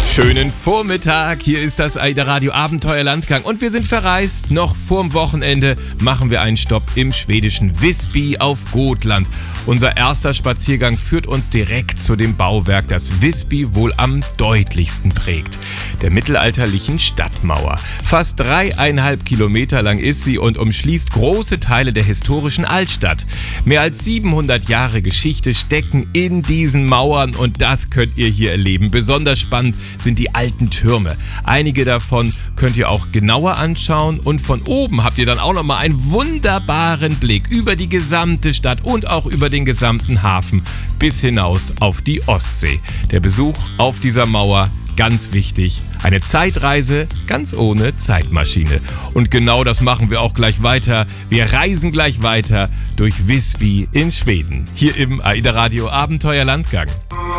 Schönen Vormittag, hier ist das AIDA Radio Abenteuerlandgang und wir sind verreist. Noch vorm Wochenende machen wir einen Stopp im schwedischen Visby auf Gotland. Unser erster Spaziergang führt uns direkt zu dem Bauwerk, das Visby wohl am deutlichsten prägt. Der mittelalterlichen Stadtmauer. Fast 3,5 Kilometer lang ist sie und umschließt große Teile der historischen Altstadt. Mehr als 700 Jahre Geschichte stecken in diesen Mauern und das könnt ihr hier erleben. Besonders spannend sind die alten Türme. Einige davon könnt ihr auch genauer anschauen und von oben habt ihr dann auch nochmal einen wunderbaren Blick über die gesamte Stadt und auch über den gesamten Hafen bis hinaus auf die Ostsee. Der Besuch auf dieser Mauer, ganz wichtig, eine Zeitreise ganz ohne Zeitmaschine. Und genau das machen wir auch gleich weiter. Wir reisen gleich weiter durch Visby in Schweden. Hier im AIDA Radio Abenteuerlandgang.